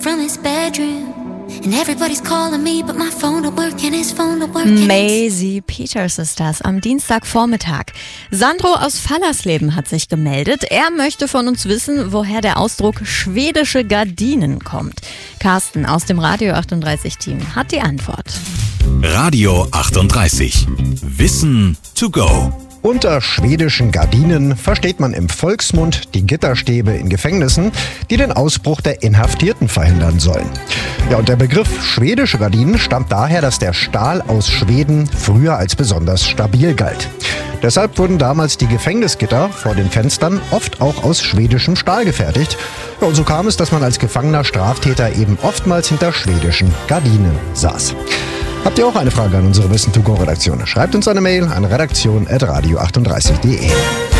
from his bedroom. And everybody's calling me, but my phone don't work and his phone don't work. Maisie Peters ist das am Dienstagvormittag. Sandro aus Fallersleben hat sich gemeldet. Er möchte von uns wissen, woher der Ausdruck schwedische Gardinen kommt. Carsten aus dem Radio 38 Team hat die Antwort. Radio 38. Wissen to go. Unter schwedischen Gardinen versteht man im Volksmund die Gitterstäbe in Gefängnissen, die den Ausbruch der Inhaftierten verhindern sollen. Ja, und der Begriff schwedische Gardinen stammt daher, dass der Stahl aus Schweden früher als besonders stabil galt. Deshalb wurden damals die Gefängnisgitter vor den Fenstern oft auch aus schwedischem Stahl gefertigt. Ja, und so kam es, dass man als gefangener Straftäter eben oftmals hinter schwedischen Gardinen saß. Habt ihr auch eine Frage an unsere Wissen to go Redaktion? Schreibt uns eine Mail an redaktion@radio38.de.